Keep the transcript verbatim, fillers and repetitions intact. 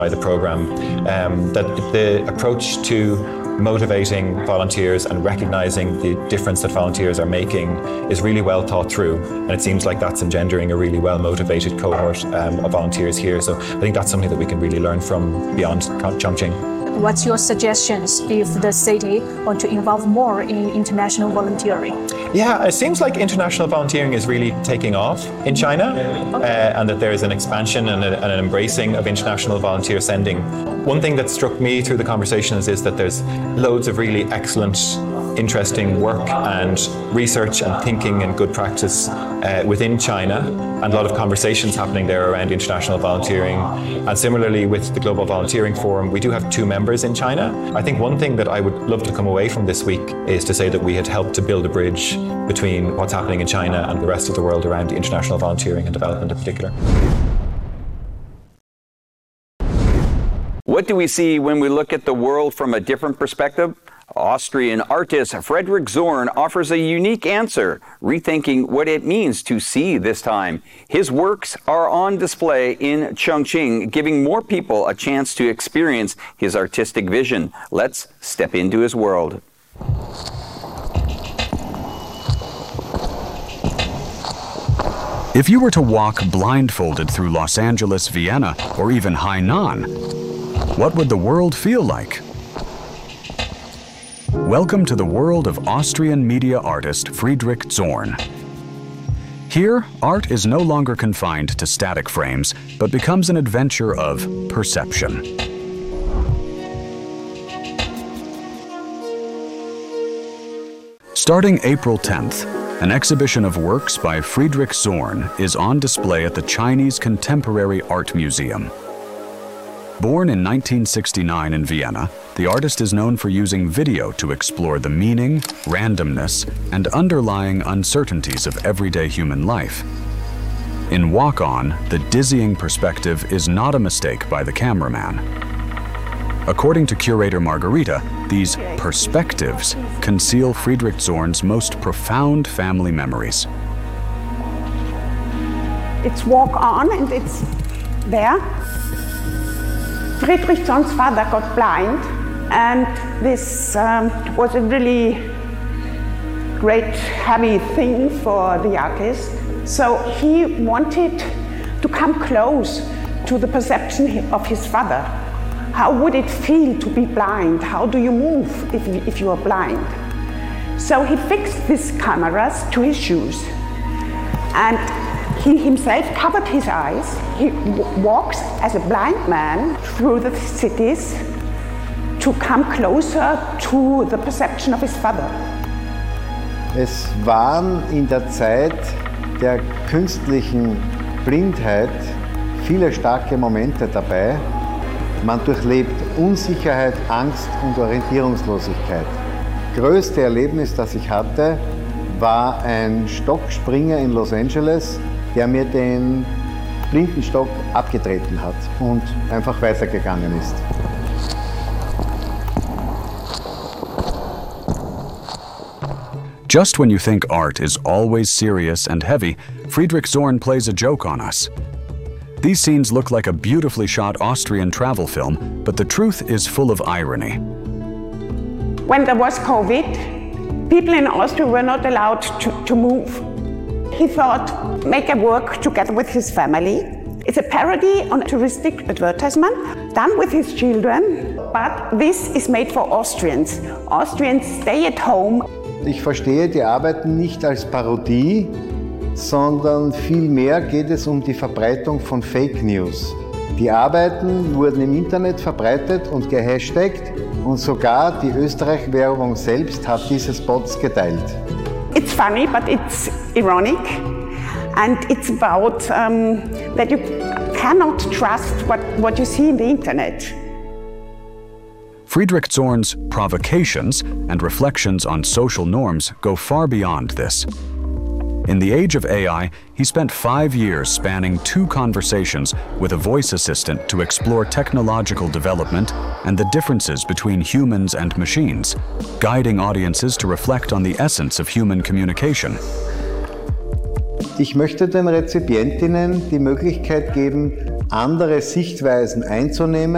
by the program, um, that the approach to motivating volunteers and recognizing the difference that volunteers are making is really well thought through, and it seems like that's engendering a really well motivated cohort um, of volunteers here. So I think that's something that we can really learn from beyond Chongqing. What's your suggestions if the city want to involve more in international volunteering? Yeah, it seems like international volunteering is really taking off in China, okay. uh, and that there is an expansion and, a, and an embracing of international volunteer sending. One thing that struck me through the conversations is that there's loads of really excellent, interesting work and research and thinking and good practice uh, within China, and a lot of conversations happening there around international volunteering. And similarly with the Global Volunteering Forum, we do have two members in China. I think one thing that I would love to come away from this week is to say that we had helped to build a bridge between what's happening in China and the rest of the world around international volunteering and development in particular. What do we see when we look at the world from a different perspective? Austrian artist Friedrich Zorn offers a unique answer, rethinking what it means to see this time. His works are on display in Chongqing, giving more people a chance to experience his artistic vision. Let's step into his world. If you were to walk blindfolded through Los Angeles, Vienna, or even Hainan, what would the world feel like? Welcome to the world of Austrian media artist Friedrich Zorn. Here, art is no longer confined to static frames, but becomes an adventure of perception. Starting April tenth, an exhibition of works by Friedrich Zorn is on display at the Chinese Contemporary Art Museum. Born in nineteen sixty-nine in Vienna, the artist is known for using video to explore the meaning, randomness, and underlying uncertainties of everyday human life. In Walk On, the dizzying perspective is not a mistake by the cameraman. According to curator Margarita, these perspectives conceal Friedrich Zorn's most profound family memories. It's Walk On, and it's there. Friedrich Zorn's father got blind, and this um, was a really great, heavy thing for the artist. So he wanted to come close to the perception of his father. How would it feel to be blind? How do you move if, if you are blind? So he fixed these cameras to his shoes, and he himself covered his eyes. He w walks as a blind man through the cities to come closer to the perception of his father. Es waren in der Zeit der künstlichen Blindheit viele starke Momente dabei. Man durchlebt Unsicherheit, Angst und Orientierungslosigkeit. Das größte Erlebnis, das ich hatte, war ein Stockspringer in Los Angeles, der mir den Blindenstock abgetreten hat und einfach weitergegangen ist. Just when you think art is always serious and heavy, Friedrich Zorn plays a joke on us. These scenes look like a beautifully shot Austrian travel film, but the truth is full of irony. When there was COVID, people in Austria were not allowed to, to move. He thought, make a work together with his family. It's a parody on a touristic advertisement, done with his children, but this is made for Austrians. Austrians stay at home. Ich verstehe die Arbeiten nicht als Parodie, sondern vielmehr geht es um die Verbreitung von Fake News. Die Arbeiten wurden im Internet verbreitet und gehashtagt, und sogar die Österreich-Werbung selbst hat diese Spots geteilt. It's funny, but it's ironic, and it's about um, that you cannot trust what, what you see in the internet. Friedrich Zorn's provocations and reflections on social norms go far beyond this. In the age of A I, he spent five years spanning two conversations with a voice assistant to explore technological development and the differences between humans and machines, guiding audiences to reflect on the essence of human communication. Ich möchte den Rezipientinnen die Möglichkeit geben, andere Sichtweisen einzunehmen.